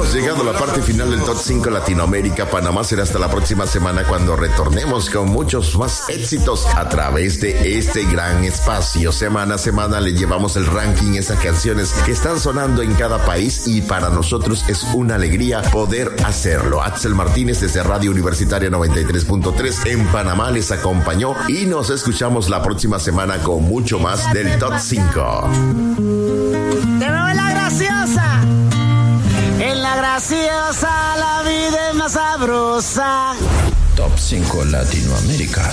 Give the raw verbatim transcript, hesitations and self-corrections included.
Hemos llegado a la parte final del Top cinco Latinoamérica. Panamá será hasta la próxima semana cuando retornemos con muchos más éxitos a través de este gran espacio. Semana a semana le llevamos el ranking, esas canciones que están sonando en cada país, y para nosotros es una alegría poder hacerlo. Axel Martínez desde Radio Universitaria noventa y tres punto tres en Panamá les acompañó y nos escuchamos la próxima semana con mucho más del Top cinco. Te veo en la graciosa. En la graciosa la vida es más sabrosa. Top cinco Latinoamérica.